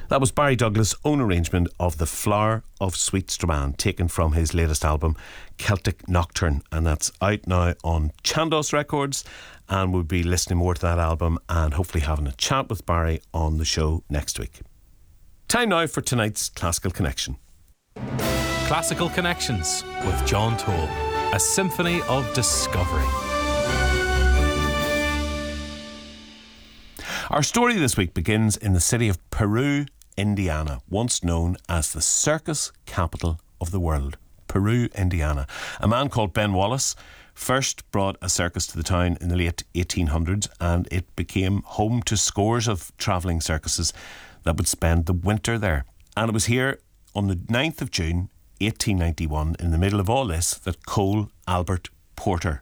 That was Barry Douglas' own arrangement of The Flower of Sweet Strabane, taken from his latest album, Celtic Nocturne, and that's out now on Chandos Records, and we'll be listening more to that album and hopefully having a chat with Barry on the show next week. Time now for tonight's Classical Connection. Classical Connections with John Toll, a symphony of discovery. Our story this week begins in the city of Peru, Indiana, once known as the circus capital of the world. Peru, Indiana. A man called Ben Wallace first brought a circus to the town in the late 1800s, and it became home to scores of travelling circuses that would spend the winter there. And it was here on the 9th of June 1891, in the middle of all this, that Cole Albert Porter